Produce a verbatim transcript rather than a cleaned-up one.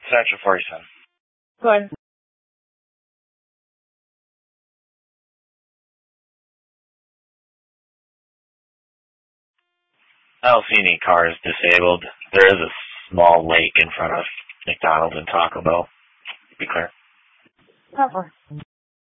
Central forty-seven. Go ahead. I don't see any cars disabled. There is a small lake in front of McDonald's and Taco Bell. Be clear. Cover.